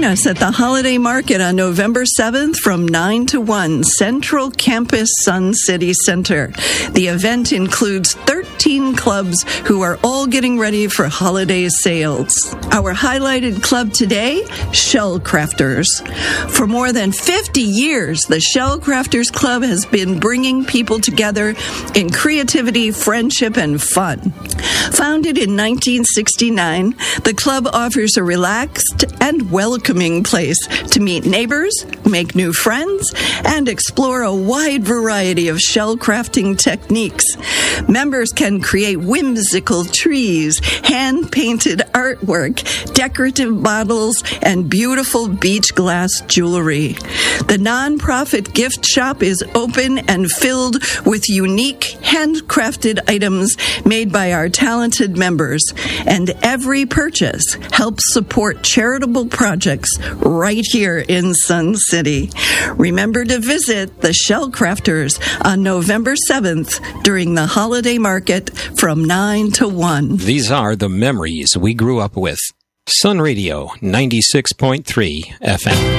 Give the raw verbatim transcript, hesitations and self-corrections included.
us at the Holiday Market on November seventh from nine to one, Central Campus Sun City Center. The event includes thirteen clubs who are all getting ready for holiday sales. Our highlighted club today, Shell Crafters. For more than fifty years, the Shell Crafters Club has been bringing people together in creativity, friendship, and fun. Founded in nineteen sixty-nine, the club offers a relaxed and welcoming place to meet neighbors, make new friends, and explore a wide variety of shell crafting techniques. Members can create whimsical trees, hand-painted artwork, decorative bottles, and beautiful beach glass jewelry. The nonprofit gift shop is open and filled with unique handcrafted items made by our talented members, and every purchase helps support charitable projects right here in Sun City. Remember to visit the Shell Crafters on November seventh during the holiday market from nine to one. These are the memories we grew up with. Sun Radio ninety-six point three F M.